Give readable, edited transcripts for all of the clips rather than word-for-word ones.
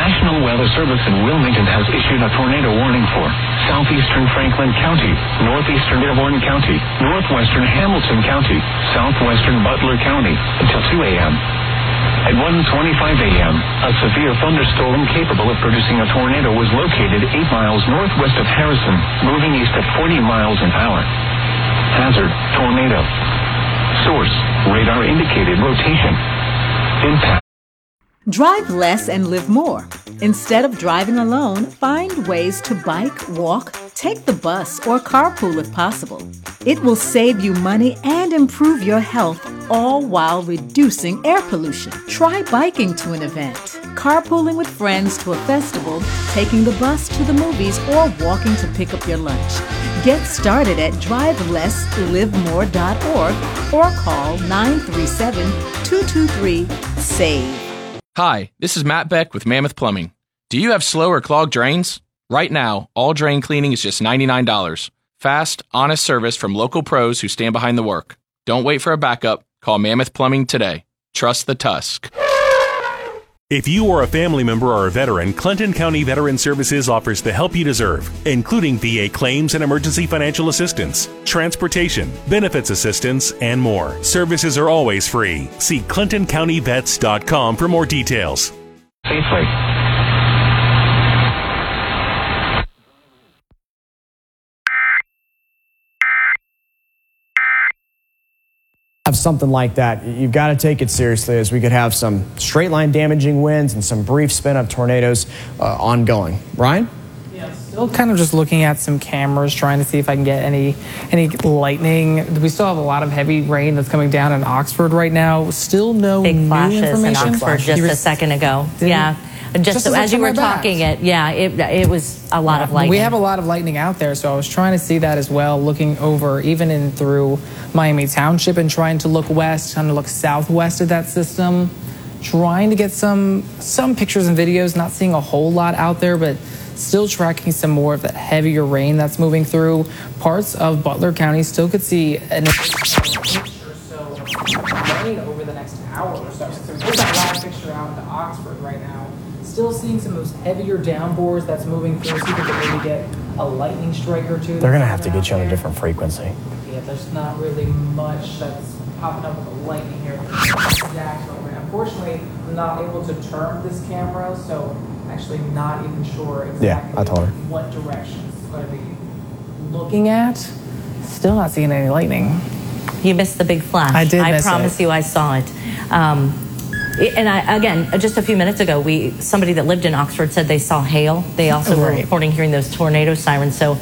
National Weather Service in Wilmington has issued a tornado warning for southeastern Franklin County, northeastern Dearborn County, northwestern Hamilton County, southwestern Butler County until 2 a.m. At 1:25 a.m., a severe thunderstorm capable of producing a tornado was located 8 miles northwest of Harrison, moving east at 40 miles an hour. Hazard, tornado. Source, radar indicated rotation. Impact. Drive less and live more. Instead of driving alone, find ways to bike, walk, take the bus, or carpool if possible. It will save you money and improve your health, all while reducing air pollution. Try biking to an event, carpooling with friends to a festival, taking the bus to the movies, or walking to pick up your lunch. Get started at drivelesslivemore.org or call 937-223-SAVE. Hi, this is Matt Beck with Mammoth Plumbing. Do you have slow or clogged drains? Right now, all drain cleaning is just $99. Fast, honest service from local pros who stand behind the work. Don't wait for a backup. Call Mammoth Plumbing today. Trust the Tusk. If you are a family member or a veteran, Clinton County Veteran Services offers the help you deserve, including VA claims and emergency financial assistance, transportation, benefits assistance, and more. Services are always free. See ClintonCountyVets.com for more details. Safely. Have something like that, you've got to take it seriously, as we could have some straight line damaging winds and some brief spin of tornadoes ongoing. Ryan? Yeah, still kind of just looking at some cameras, trying to see if I can get any lightning. We still have a lot of heavy rain that's coming down in Oxford right now. Still no big new flashes information. in Oxford just a second ago. Yeah. Just as you were talking it was a lot of lightning. We have a lot of lightning out there, so I was trying to see that as well, looking over even in through Miami Township and trying to look west, trying to look southwest of that system, trying to get some pictures and videos, not seeing a whole lot out there, but still tracking some more of that heavier rain that's moving through. Parts of Butler County still could see an picture or so rain over the next hour or so. So there's that live picture out into Oxford right now. Still seeing some of those heavier downpours that's moving through. See if we can maybe get a lightning strike or two. They're going to have to get you on a different frequency. Yeah, there's not really much that's popping up with the lightning here. Exact moment. Unfortunately, I'm not able to turn this camera, so I'm actually not even sure exactly what direction it's going to be looking at. Still not seeing any lightning. You missed the big flash. I did miss I promise you I saw it. And again, just a few minutes ago, somebody that lived in Oxford said they saw hail. They also were reporting hearing those tornado sirens. So,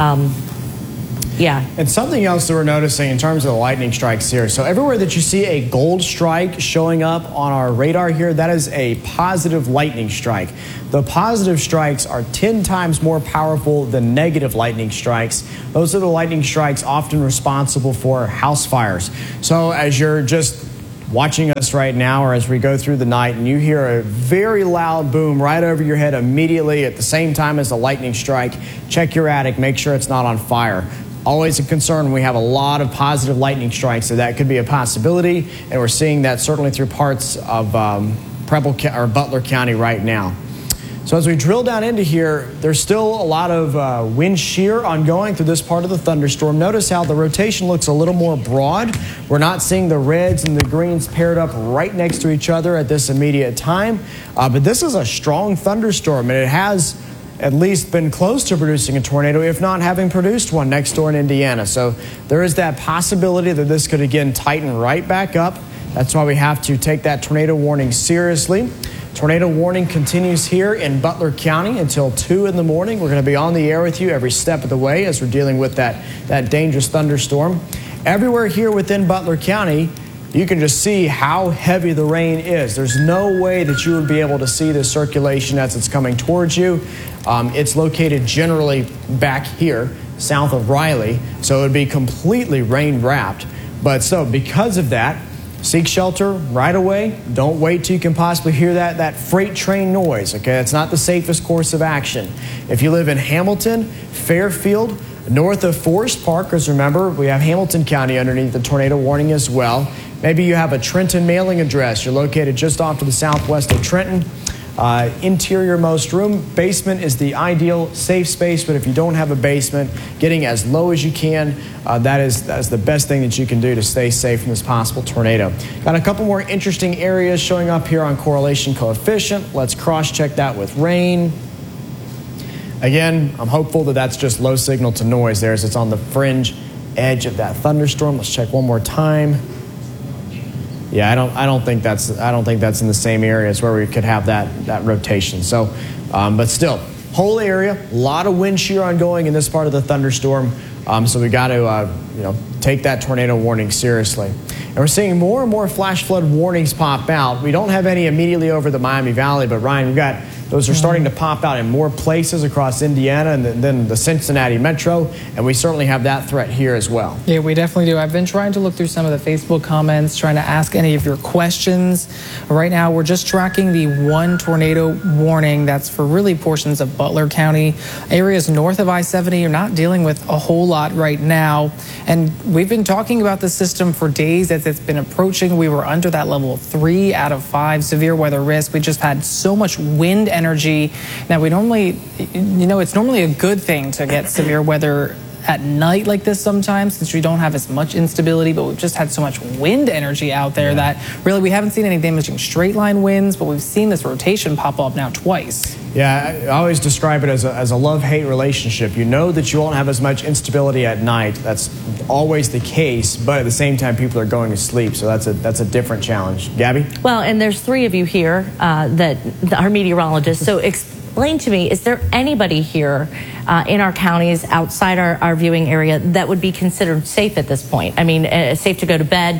yeah. And something else that we're noticing in terms of the lightning strikes here. So everywhere that you see a gold strike showing up on our radar here, that is a positive lightning strike. The positive strikes are 10 times more powerful than negative lightning strikes. Those are the lightning strikes often responsible for house fires. So as you're just watching us right now, or as we go through the night, and you hear a very loud boom right over your head immediately at the same time as the lightning strike, check your attic, make sure it's not on fire. Always a concern when we have a lot of positive lightning strikes, so that could be a possibility, and we're seeing that certainly through parts of Butler County right now. So as we drill down into here, there's still a lot of wind shear ongoing through this part of the thunderstorm. Notice how the rotation looks a little more broad. We're not seeing the reds and the greens paired up right next to each other at this immediate time. But this is a strong thunderstorm, and it has at least been close to producing a tornado, if not having produced one next door in Indiana. So there is that possibility that this could again tighten right back up. That's why we have to take that tornado warning seriously. Tornado warning continues here in Butler County until 2 in the morning. We're going to be on the air with you every step of the way as we're dealing with that dangerous thunderstorm. Everywhere here within Butler County, you can just see how heavy the rain is. There's no way that you would be able to see the circulation as it's coming towards you. It's located generally back here, south of Riley, so it would be completely rain-wrapped. But so because of that, seek shelter right away. Don't wait till you can possibly hear that freight train noise, okay? That's not the safest course of action. If you live in Hamilton, Fairfield, north of Forest Park, because remember, we have Hamilton County underneath the tornado warning as well. Maybe you have a Trenton mailing address. You're located just off to the southwest of Trenton. interior most room. Basement is the ideal safe space, but if you don't have a basement, getting as low as you can, that is the best thing that you can do to stay safe from this possible tornado. Got a couple more interesting areas showing up here on correlation coefficient. Let's cross-check that with rain. Again, I'm hopeful that that's just low signal to noise there as it's on the fringe edge of that thunderstorm. Let's check one more time. Yeah, I don't think that's in the same area as where we could have that rotation. So, but still, whole area, a lot of wind shear ongoing in this part of the thunderstorm. So we got to take that tornado warning seriously. And we're seeing more and more flash flood warnings pop out. We don't have any immediately over the Miami Valley, but Ryan, we've got those are starting to pop out in more places across Indiana and then the Cincinnati metro, and we certainly have that threat here as well. Yeah, we definitely do. I've been trying to look through some of the Facebook comments, trying to ask any of your questions. Right now, we're just tracking the one tornado warning that's for really portions of Butler County. Areas north of I-70 are not dealing with a whole lot right now, and we've been talking about the system for days as it's been approaching. We were under that level 3 out of 5 severe weather risk. We just had so much wind energy. Now, we normally, it's normally a good thing to get severe weather at night like this sometimes, since we don't have as much instability, but we've just had so much wind energy out there that really we haven't seen any damaging straight line winds, but we've seen this rotation pop up now twice. Yeah, I always describe it as a love-hate relationship. You know that you won't have as much instability at night. That's always the case, but at the same time, people are going to sleep, so that's a different challenge. Gabby? Well, and there's 3 of you here that are meteorologists, so explain to me, is there anybody here in our counties outside our viewing area that would be considered safe at this point? I mean, safe to go to bed.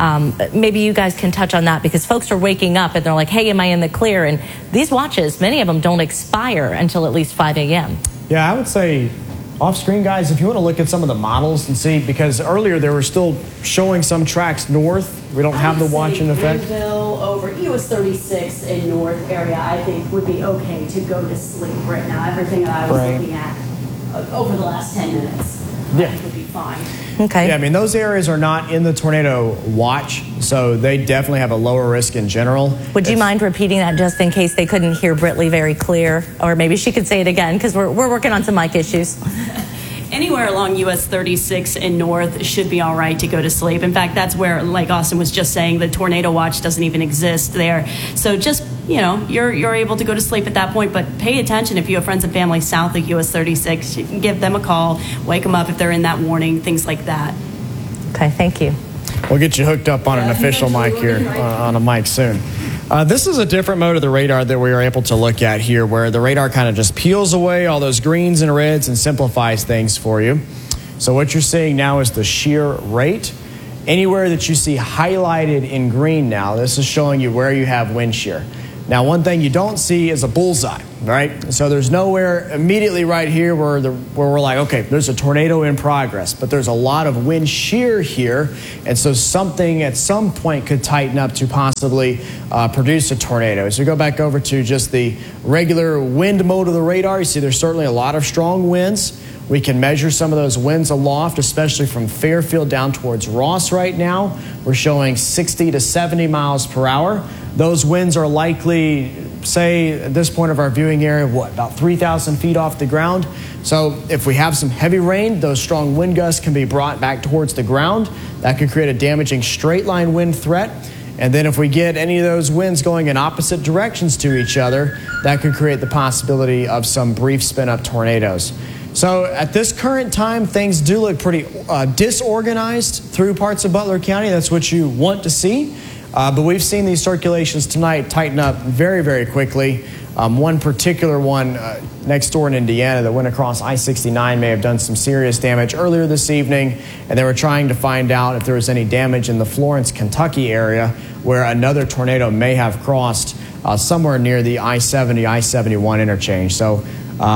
Maybe you guys can touch on that, because folks are waking up and they're like, hey, am I in the clear? And these watches, many of them don't expire until at least 5 a.m. Yeah, I would say off-screen, guys, if you want to look at some of the models and see, because earlier they were still showing some tracks north. We don't have the watching effect. Greenville over US 36 in north area, I think would be okay to go to sleep right now. Everything that I was looking at over the last 10 minutes, I think would be fine. Okay. Yeah, I mean, those areas are not in the tornado watch, so they definitely have a lower risk in general. Would you mind repeating that just in case they couldn't hear Britley very clear? Or maybe she could say it again, because we're working on some mic issues. Anywhere along US 36 and north should be all right to go to sleep. In fact, that's where, like Austin was just saying, the tornado watch doesn't even exist there. So just, you're able to go to sleep at that point, but pay attention if you have friends and family south of US 36. You can give them a call, wake them up if they're in that warning, things like that. Okay, thank you. We'll get you hooked up on an official mic here, on a mic soon. This is a different mode of the radar that we are able to look at here, where the radar kind of just peels away all those greens and reds and simplifies things for you. So what you're seeing now is the shear rate. Anywhere that you see highlighted in green now, this is showing you where you have wind shear. Now, one thing you don't see is a bullseye, right? So there's nowhere immediately right here where we're like, okay, there's a tornado in progress, but there's a lot of wind shear here, and so something at some point could tighten up to possibly produce a tornado. As we go back over to just the regular wind mode of the radar, you see there's certainly a lot of strong winds. We can measure some of those winds aloft, especially from Fairfield down towards Ross right now. We're showing 60 to 70 miles per hour. Those winds are likely, say, at this point of our viewing area, about 3,000 feet off the ground. So if we have some heavy rain, those strong wind gusts can be brought back towards the ground. That could create a damaging straight line wind threat. And then if we get any of those winds going in opposite directions to each other, that could create the possibility of some brief spin-up tornadoes. So at this current time, things do look pretty disorganized through parts of Butler County. That's what you want to see. But we've seen these circulations tonight tighten up very, very quickly. One particular one next door in Indiana that went across I-69 may have done some serious damage earlier this evening, and they were trying to find out if there was any damage in the Florence, Kentucky area where another tornado may have crossed somewhere near the I-70, I-71 interchange. So,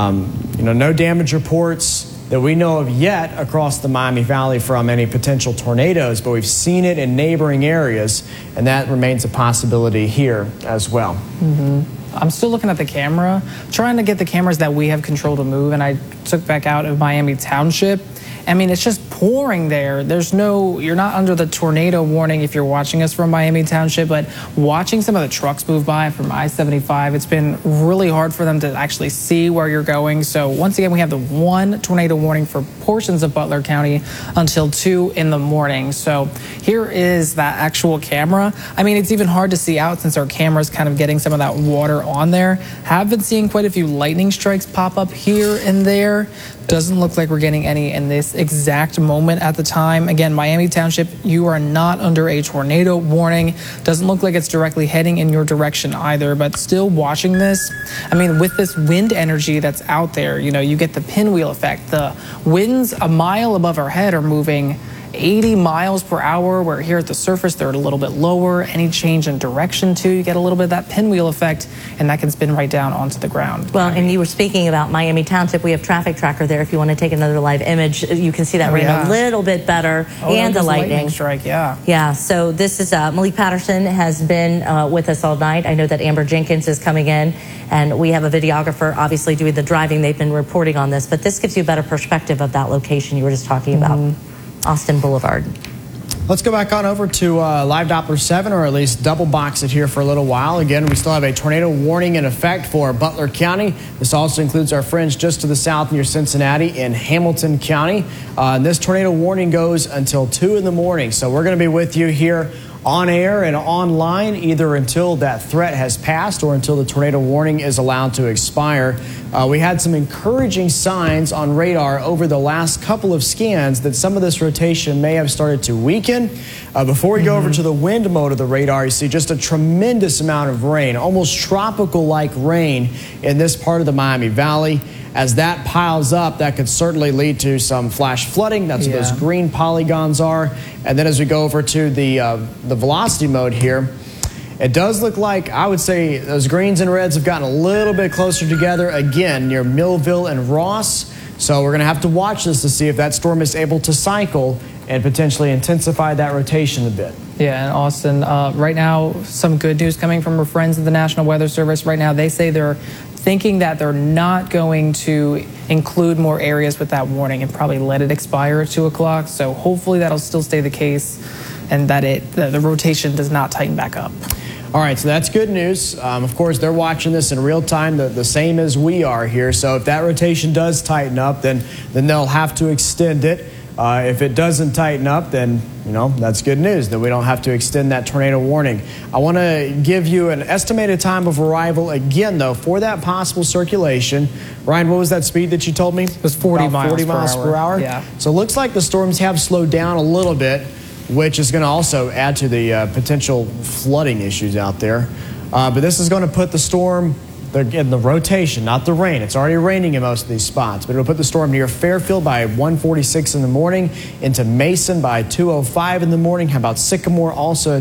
no damage reports that we know of yet across the Miami Valley from any potential tornadoes, but we've seen it in neighboring areas, and that remains a possibility here as well. I'm still looking at the camera, trying to get the cameras that we have control to move, and I took back out of Miami Township, I mean, it's just pouring there. You're not under the tornado warning if you're watching us from Miami Township, but watching some of the trucks move by from I-75, it's been really hard for them to actually see where you're going. So once again, we have the 1 tornado warning for portions of Butler County until 2 in the morning. So here is that actual camera. I mean, it's even hard to see out since our camera's kind of getting some of that water on there. Have been seeing quite a few lightning strikes pop up here and there. Doesn't look like we're getting any in this exact moment at the time. Again, Miami Township, you are not under a tornado warning. Doesn't look like it's directly heading in your direction either, but still watching this. I mean, with this wind energy that's out there, you get the pinwheel effect. The winds a mile above our head are moving 80 miles per hour, where here at the surface they're a little bit lower. Any change in direction too, you get a little bit of that pinwheel effect, and that can spin right down onto the ground. Well, and you were speaking about Miami Township. We have traffic tracker there. If you want to take another live image, you can see that rain a little bit better, and the lightning strike. Yeah. So this is Malik Patterson has been with us all night. I know that Amber Jenkins is coming in, and we have a videographer obviously doing the driving. They've been reporting on this, but this gives you a better perspective of that location you were just talking about. Austin Boulevard. Let's go back on over to Live Doppler 7, or at least double box it here for a little while. Again, we still have a tornado warning in effect for Butler County. This also includes our friends just to the south near Cincinnati in Hamilton County. This tornado warning goes until 2 in the morning. So we're going to be with you here on air and online either until that threat has passed or until the tornado warning is allowed to expire. We had some encouraging signs on radar over the last couple of scans that some of this rotation may have started to weaken. Before we go over to the wind mode of the radar, you see just a tremendous amount of rain, almost tropical-like rain in this part of the Miami Valley. As that piles up, that could certainly lead to some flash flooding. That's what those green polygons are. And then as we go over to the velocity mode here, it does look like, I would say, those greens and reds have gotten a little bit closer together, again, near Millville and Ross. So we're going to have to watch this to see if that storm is able to cycle and potentially intensify that rotation a bit. Yeah, and Austin, right now, some good news coming from our friends at the National Weather Service. Right now, they say they're thinking that they're not going to include more areas with that warning and probably let it expire at 2 o'clock. So hopefully that'll still stay the case and that the rotation does not tighten back up. All right, so that's good news. Of course, they're watching this in real time, the same as we are here. So if that rotation does tighten up, then they'll have to extend it. If it doesn't tighten up, then, that's good news, that we don't have to extend that tornado warning. I want to give you an estimated time of arrival again, though, for that possible circulation. Ryan, what was that speed that you told me? It was 40 miles per hour. Yeah. So it looks like the storms have slowed down a little bit, which is going to also add to the potential flooding issues out there. But this is going to put the storm in the rotation, not the rain. It's already raining in most of these spots, but it'll put the storm near Fairfield by 1:46 in the morning, into Mason by 2:05 in the morning. How about Sycamore also at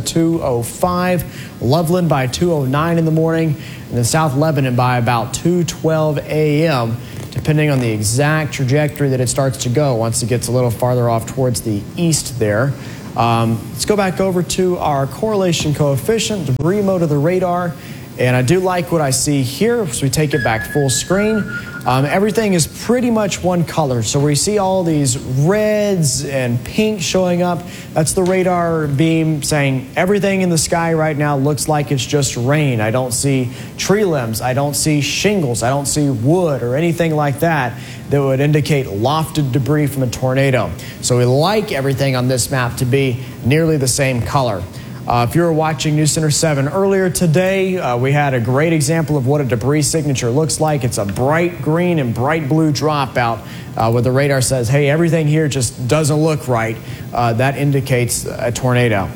2:05, Loveland by 2:09 in the morning, and then South Lebanon by about 2:12 a.m., depending on the exact trajectory that it starts to go once it gets a little farther off towards the east there. Let's go back over to our correlation coefficient, debris mode of the radar. And I do like what I see here as we take it back full screen. Everything is pretty much one color. So we see all these reds and pink showing up. That's the radar beam saying everything in the sky right now looks like it's just rain. I don't see tree limbs. I don't see shingles. I don't see wood or anything like that that would indicate lofted debris from a tornado. So we like everything on this map to be nearly the same color. If you were watching News Center 7 earlier today, we had a great example of what a debris signature looks like. It's a bright green and bright blue dropout where the radar says, hey, everything here just doesn't look right. That indicates a tornado.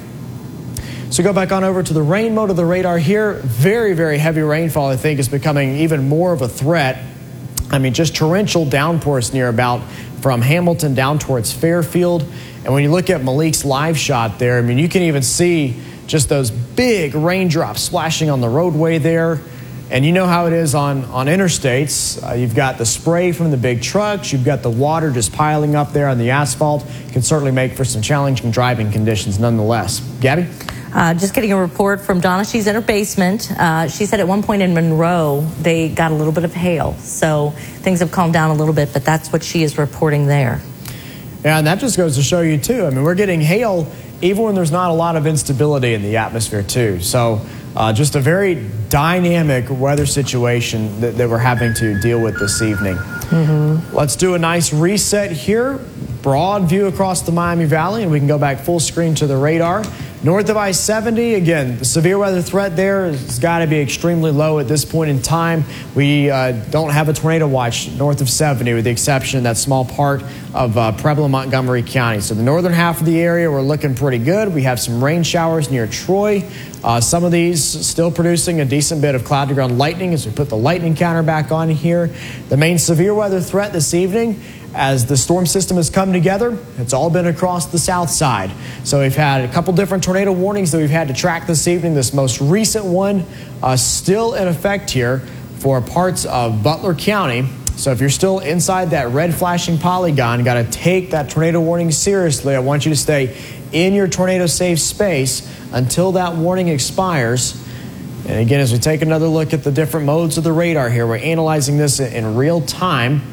So go back on over to the rain mode of the radar here. Very, very heavy rainfall, I think, is becoming even more of a threat. I mean, just torrential downpours near about from Hamilton down towards Fairfield. And when you look at Malik's live shot there, I mean, you can even see just those big raindrops splashing on the roadway there. And you know how it is on interstates. You've got the spray from the big trucks. You've got the water just piling up there on the asphalt. It can certainly make for some challenging driving conditions nonetheless. Gabby? Just getting a report from Donna. She's in her basement. She said at one point in Monroe, they got a little bit of hail. So things have calmed down a little bit, but that's what she is reporting there. Yeah, and that just goes to show you, too. I mean, we're getting hail even when there's not a lot of instability in the atmosphere, too. So just a very dynamic weather situation that we're having to deal with this evening. Let's do a nice reset here. Broad view across the Miami Valley, and we can go back full screen to the radar. North of I-70, again, the severe weather threat there has got to be extremely low at this point in time. We don't have a tornado watch north of 70, with the exception of that small part of Pueblo, Montgomery County. So the northern half of the area, we're looking pretty good. We have some rain showers near Troy. Some of these still producing a decent bit of cloud-to-ground lightning as we put the lightning counter back on here. The main severe weather threat this evening, as the storm system has come together, it's all been across the south side. So we've had a couple different tornado warnings that we've had to track this evening. This most recent one still in effect here for parts of Butler County. So if you're still inside that red flashing polygon, you got to take that tornado warning seriously. I want you to stay in your tornado safe space until that warning expires. And again, as we take another look at the different modes of the radar here, we're analyzing this in real time.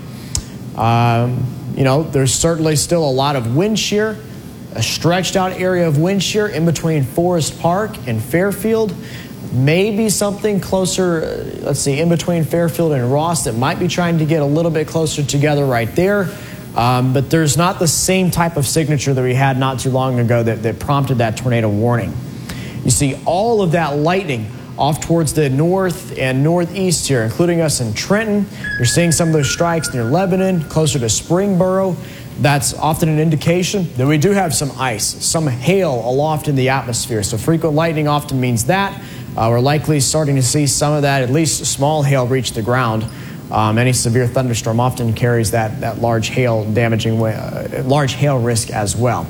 You know, there's certainly still a lot of wind shear, a stretched out area of wind shear in between Forest Park and Fairfield. Maybe something closer, let's see, in between Fairfield and Ross that might be trying to get a little bit closer together right there. But there's not the same type of signature that we had not too long ago that prompted that tornado warning. You see all of that lightning off towards the north and northeast here, including us in Trenton. You're seeing some of those strikes near Lebanon, closer to Springboro. That's often an indication that we do have some ice, some hail aloft in the atmosphere. So frequent lightning often means that. We're likely starting to see some of that, at least small hail, reach the ground. Any severe thunderstorm often carries that large hail damaging, large hail risk as well.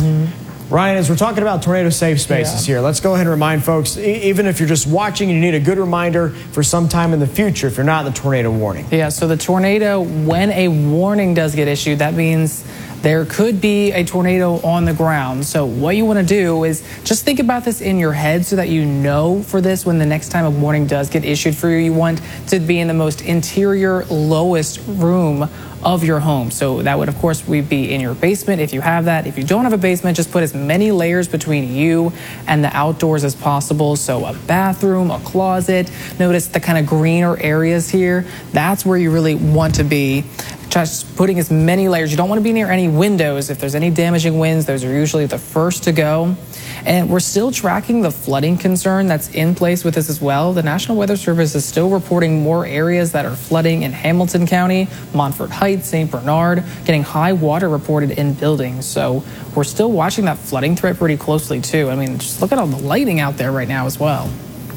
Ryan, as we're talking about tornado safe spaces here, let's go ahead and remind folks, even if you're just watching and you need a good reminder for some time in the future if you're not in the tornado warning. Yeah, so the tornado, when a warning does get issued, that means there could be a tornado on the ground. So what you want to do is just think about this in your head so that you know for this when the next time a warning does get issued for you. You want to be in the most interior, lowest room of your home. So that would, of course, be in your basement if you have that. If you don't have a basement, just put as many layers between you and the outdoors as possible. So a bathroom, a closet. Notice the kind of greener areas here. That's where you really want to be. Just putting as many layers. You don't want to be near any windows. If there's any damaging winds, those are usually the first to go. And we're still tracking the flooding concern that's in place with this as well. The National Weather Service is still reporting more areas that are flooding in Hamilton County, Montfort Heights, St. Bernard, getting high water reported in buildings. So we're still watching that flooding threat pretty closely too. I mean, just look at all the lightning out there right now as well.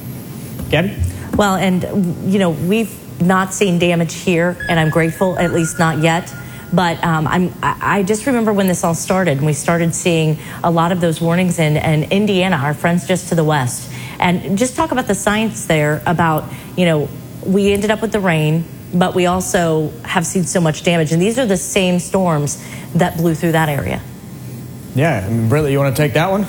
Gabby? Well, and you know, we've not seen damage here, and I'm grateful, at least not yet. But I just remember when this all started, and we started seeing a lot of those warnings in Indiana, our friends just to the west. And just talk about the science there about, you know, we ended up with the rain, but we also have seen so much damage. And these are the same storms that blew through that area. Yeah, I mean, Brittany, you want to take that one?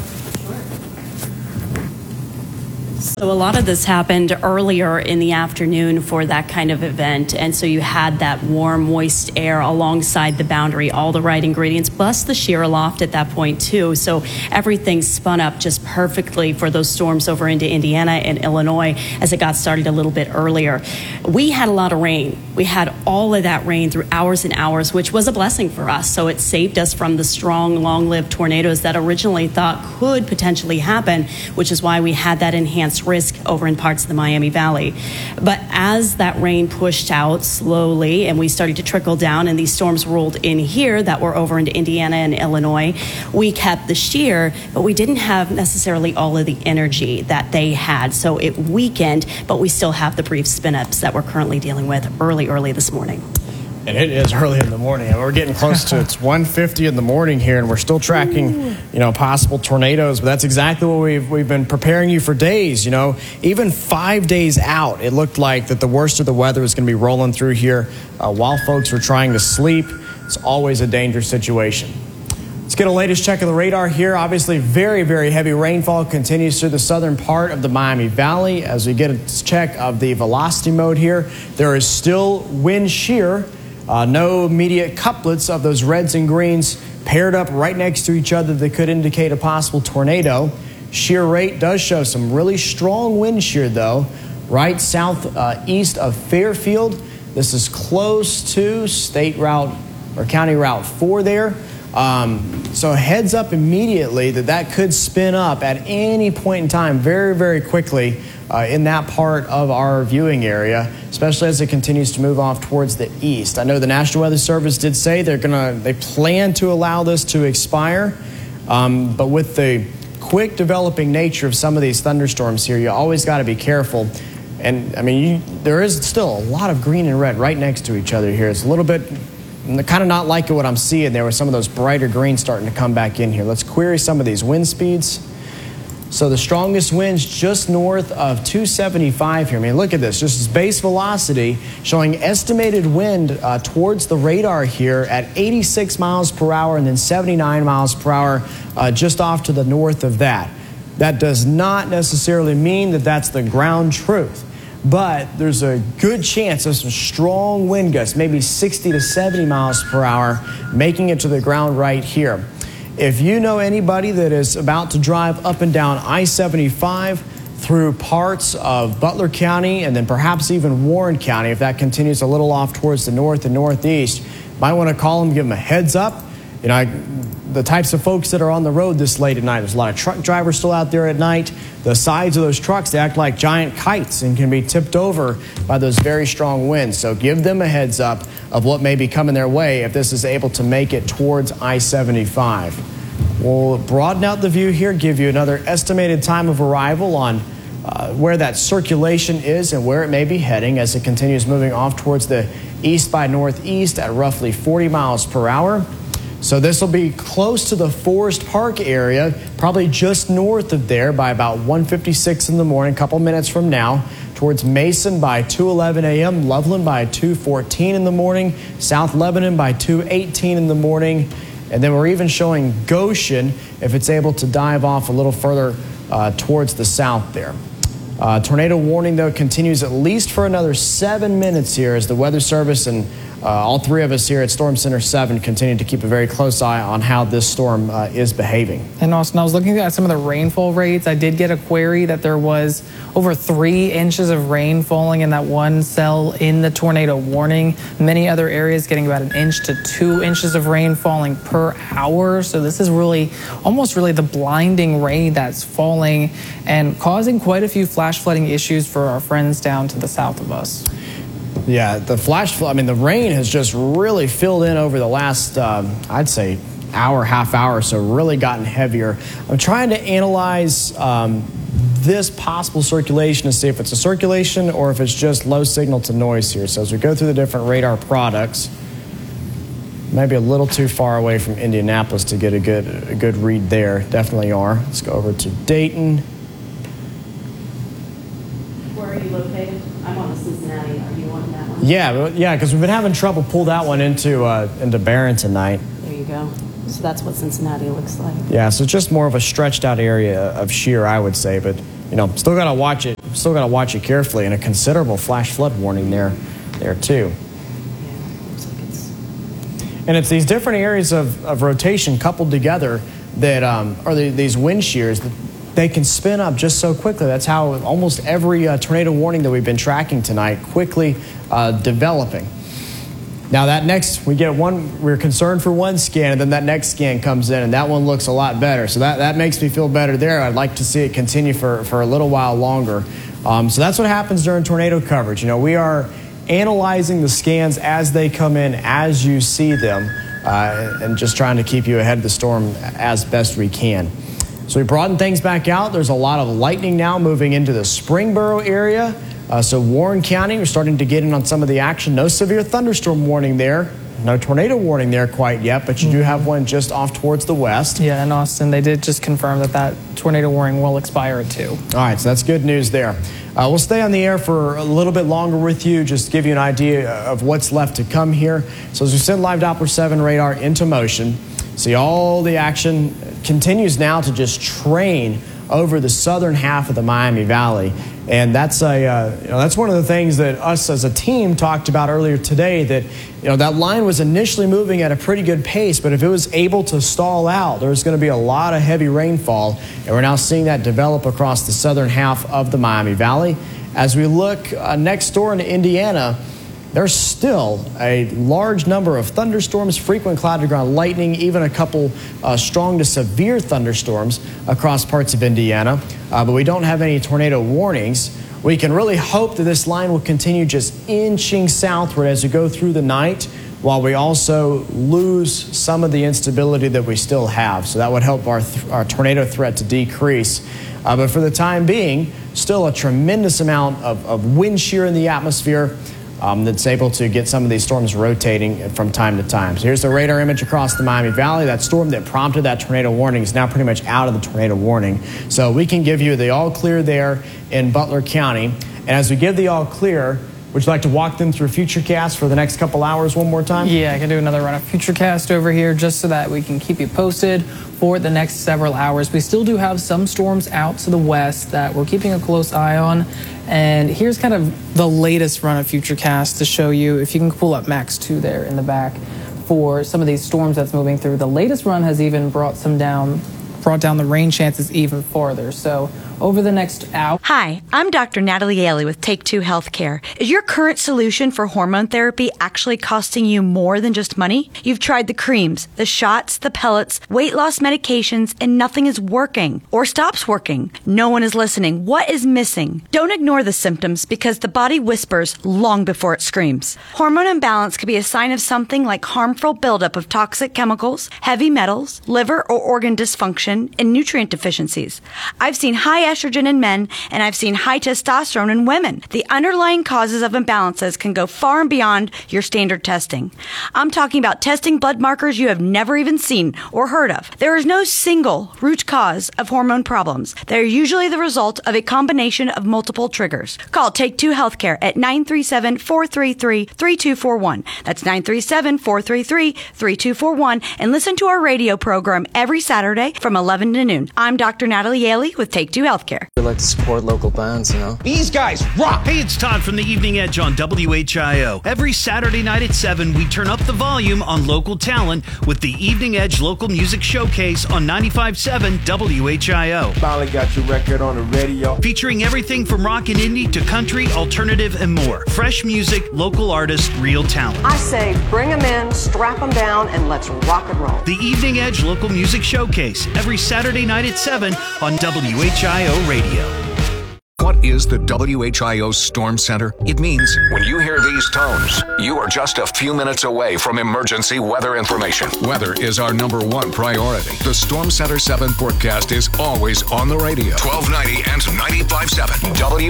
So a lot of this happened earlier in the afternoon for that kind of event. And so you had that warm, moist air alongside the boundary, all the right ingredients, plus the shear aloft at that point too. So everything spun up just perfectly for those storms over into Indiana and Illinois as it got started a little bit earlier. We had a lot of rain. We had all of that rain through hours and hours, which was a blessing for us. So it saved us from the strong, long-lived tornadoes that originally thought could potentially happen, which is why we had that enhanced risk over in parts of the Miami Valley. But as that rain pushed out slowly and we started to trickle down and these storms rolled in here that were over into Indiana and Illinois, we kept the shear, but we didn't have necessarily all of the energy that they had. So it weakened, but we still have the brief spin-ups that we're currently dealing with early this morning. And it is early in the morning. We're getting close to it's 1:50 in the morning here, and we're still tracking, possible tornadoes. But that's exactly what we've been preparing you for days. Even 5 days out, it looked like that the worst of the weather was going to be rolling through here while folks were trying to sleep. It's always a dangerous situation. Let's get a latest check of the radar here. Obviously, very, very heavy rainfall continues through the southern part of the Miami Valley. As we get a check of the velocity mode here, there is still wind shear. No immediate couplets of those reds and greens paired up right next to each other that could indicate a possible tornado. Shear rate does show some really strong wind shear, though, right southeast of Fairfield. This is close to State Route or County Route 4 there. So heads up immediately that could spin up at any point in time very, very quickly in that part of our viewing area, especially as it continues to move off towards the east. I know the National Weather Service did say they plan to allow this to expire, but with the quick developing nature of some of these thunderstorms here, you always got to be careful. And I mean, there is still a lot of green and red right next to each other here. It's a little bit kind of not liking what I'm seeing there with some of those brighter greens starting to come back in here. Let's query some of these wind speeds. So the strongest winds just north of 275 here. I mean, look at this. Just base velocity showing estimated wind towards the radar here at 86 miles per hour and then 79 miles per hour just off to the north of that. That does not necessarily mean that that's the ground truth, but there's a good chance of some strong wind gusts, maybe 60 to 70 miles per hour, making it to the ground right here. If you know anybody that is about to drive up and down I-75 through parts of Butler County and then perhaps even Warren County, if that continues a little off towards the north and northeast, might want to call them, give them a heads up. You know, the types of folks that are on the road this late at night, there's a lot of truck drivers still out there at night. The sides of those trucks, they act like giant kites and can be tipped over by those very strong winds. So give them a heads up of what may be coming their way if this is able to make it towards I-75. We'll broaden out the view here, give you another estimated time of arrival on where that circulation is and where it may be heading as it continues moving off towards the east by northeast at roughly 40 miles per hour. So this will be close to the Forest Park area, probably just north of there by about 1:56 in the morning, a couple minutes from now, towards Mason by 2:11 a.m., Loveland by 2:14 in the morning, South Lebanon by 2:18 in the morning, and then we're even showing Goshen if it's able to dive off a little further towards the south there. Tornado warning, though, continues at least for another 7 minutes here as the Weather Service and all three of us here at Storm Center 7 continue to keep a very close eye on how this storm is behaving. And Austin, I was looking at some of the rainfall rates. I did get a query that there was over 3 inches of rain falling in that one cell in the tornado warning. Many other areas getting about 1 inch to 2 inches of rain falling per hour. So this is really, almost really the blinding rain that's falling and causing quite a few flash flooding issues for our friends down to the south of us. Yeah, the the rain has just really filled in over the last, I'd say, half hour, so really gotten heavier. I'm trying to analyze this possible circulation to see if it's a circulation or if it's just low signal to noise here. So as we go through the different radar products, maybe a little too far away from Indianapolis to get a good read there. Definitely are. Let's go over to Dayton. Where are you located? I'm on the Cincinnati. Are you on that one? Yeah, because we've been having trouble pull that one into Barron tonight. There you go. So that's what Cincinnati looks like. Yeah, so just more of a stretched out area of shear, I would say, but still got to watch it. Still got to watch it carefully, and a considerable flash flood warning there too. Yeah, looks like it's. And it's these different areas of rotation coupled together that are these wind shears that they can spin up just so quickly. That's how almost every tornado warning that we've been tracking tonight quickly developing. Now that next, we're concerned for one scan, and then that next scan comes in, and that one looks a lot better. So that makes me feel better there. I'd like to see it continue for a little while longer. So that's what happens during tornado coverage. We are analyzing the scans as they come in, as you see them, and just trying to keep you ahead of the storm as best we can. So we broaden things back out. There's a lot of lightning now moving into the Springboro area. So Warren County, we're starting to get in on some of the action. No severe thunderstorm warning there. No tornado warning there quite yet, but you do have one just off towards the west. Yeah, and Austin, they did just confirm that tornado warning will expire at 2. All right, so that's good news there. We'll stay on the air for a little bit longer with you, just to give you an idea of what's left to come here. So as we send Live Doppler 7 radar into motion, see all the action continues now to just train over the southern half of the Miami Valley. And that's that's one of the things that us as a team talked about earlier today, that that line was initially moving at a pretty good pace, but if it was able to stall out, there was going to be a lot of heavy rainfall, and we're now seeing that develop across the southern half of the Miami Valley. As we look next door into Indiana, there's still a large number of thunderstorms, frequent cloud-to-ground lightning, even a couple strong to severe thunderstorms across parts of Indiana. But we don't have any tornado warnings. We can really hope that this line will continue just inching southward as we go through the night, while we also lose some of the instability that we still have. So that would help our tornado threat to decrease. But for the time being, still a tremendous amount of wind shear in the atmosphere that's able to get some of these storms rotating from time to time. So here's the radar image across the Miami Valley. That storm that prompted that tornado warning is now pretty much out of the tornado warning. So we can give you the all clear there in Butler County. And as we give the all clear, would you like to walk them through Futurecast for the next couple hours one more time? Yeah, I can do another run of Futurecast over here just so that we can keep you posted for the next several hours. We still do have some storms out to the west that we're keeping a close eye on. And here's kind of the latest run of Futurecast to show you, if you can pull up Max 2 there in the back, for some of these storms that's moving through. The latest run has even brought down the rain chances even farther. So over the next hour. Hi, I'm Dr. Natalie Yaley with Take Two Healthcare. Is your current solution for hormone therapy actually costing you more than just money? You've tried the creams, the shots, the pellets, weight loss medications, and nothing is working or stops working. No one is listening. What is missing? Don't ignore the symptoms, because the body whispers long before it screams. Hormone imbalance could be a sign of something like harmful buildup of toxic chemicals, heavy metals, liver or organ dysfunction, and nutrient deficiencies. I've seen high estrogen in men, and I've seen high testosterone in women. The underlying causes of imbalances can go far and beyond your standard testing. I'm talking about testing blood markers you have never even seen or heard of. There is no single root cause of hormone problems. They're usually the result of a combination of multiple triggers. Call Take Two Healthcare at 937-433-3241. That's 937-433-3241, and listen to our radio program every Saturday from 11 to noon. I'm Dr. Natalie Yaley with Take Two Healthcare. We like to support local bands, These guys rock! Hey, it's Todd from the Evening Edge on WHIO. Every Saturday night at 7, we turn up the volume on local talent with the Evening Edge Local Music Showcase on 95.7 WHIO. Finally got your record on the radio. Featuring everything from rock and indie to country, alternative, and more. Fresh music, local artists, real talent. I say bring them in, strap them down, and let's rock and roll. The Evening Edge Local Music Showcase, every Saturday night at 7 on WHIO Radio. What is the WHIO Storm Center? It means when you hear these tones, you are just a few minutes away from emergency weather information. Weather is our #1 priority. The Storm Center 7 forecast is always on the radio. 1290 and 95.7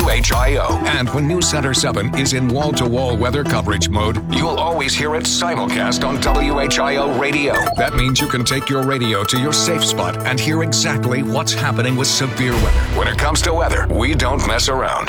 WHIO. And when News Center 7 is in wall-to-wall weather coverage mode, you'll always hear it simulcast on WHIO Radio. That means you can take your radio to your safe spot and hear exactly what's happening with severe weather. When it comes to weather, we don't mess around.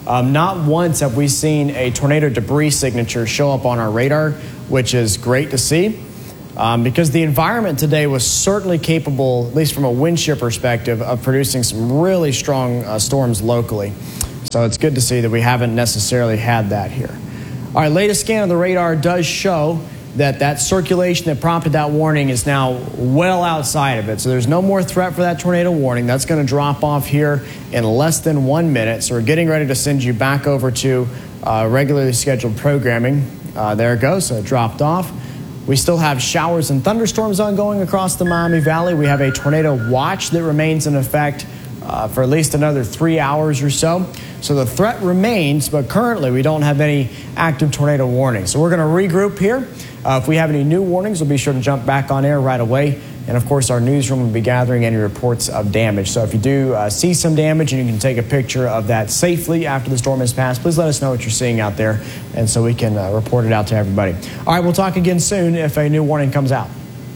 Not once have we seen a tornado debris signature show up on our radar, which is great to see, because the environment today was certainly capable, at least from a wind shear perspective, of producing some really strong storms locally. So it's good to see that we haven't necessarily had that here. All right, latest scan of the radar does show that circulation that prompted that warning is now well outside of it. So there's no more threat for that tornado warning. That's going to drop off here in less than 1 minute. So we're getting ready to send you back over to regularly scheduled programming. There it goes. So it dropped off. We still have showers and thunderstorms ongoing across the Miami Valley. We have a tornado watch that remains in effect for at least another 3 hours or so. So the threat remains, but currently we don't have any active tornado warnings. So we're going to regroup here. If we have any new warnings, we'll be sure to jump back on air right away. And of course, our newsroom will be gathering any reports of damage. So if you do see some damage and you can take a picture of that safely after the storm has passed, please let us know what you're seeing out there, and so we can report it out to everybody. All right, we'll talk again soon if a new warning comes out.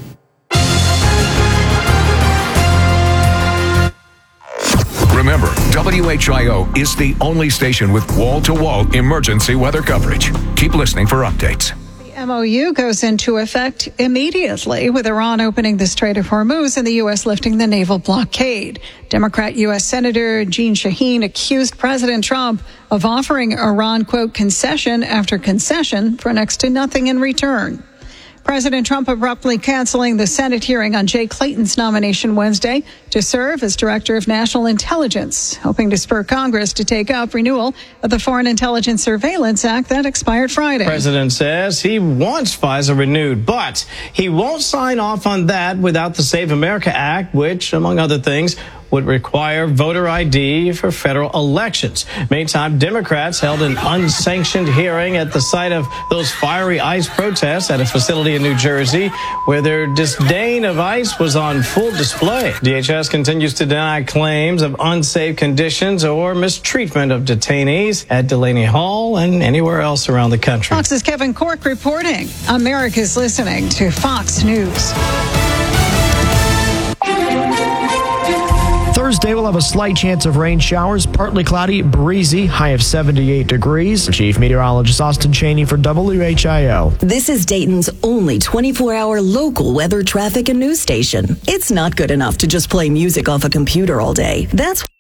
Remember, WHIO is the only station with wall-to-wall emergency weather coverage. Keep listening for updates. MOU goes into effect immediately, with Iran opening the Strait of Hormuz and the U.S. lifting the naval blockade. Democrat U.S. Senator Jeanne Shaheen accused President Trump of offering Iran, quote, concession after concession for next to nothing in return. President Trump abruptly canceling the Senate hearing on Jay Clayton's nomination Wednesday to serve as Director of National Intelligence, hoping to spur Congress to take up renewal of the Foreign Intelligence Surveillance Act that expired Friday. The president says he wants FISA renewed, but he won't sign off on that without the Save America Act, which, among other things, would require voter ID for federal elections. Meantime, Democrats held an unsanctioned hearing at the site of those fiery ICE protests at a facility in New Jersey, where their disdain of ICE was on full display. DHS continues to deny claims of unsafe conditions or mistreatment of detainees at Delaney Hall and anywhere else around the country. Fox's Kevin Corke reporting. America's listening to Fox News. Thursday, we'll have a slight chance of rain showers, partly cloudy, breezy, high of 78 degrees. Chief Meteorologist Austin Cheney for WHIO. This is Dayton's only 24-hour local weather, traffic, and news station. It's not good enough to just play music off a computer all day. That's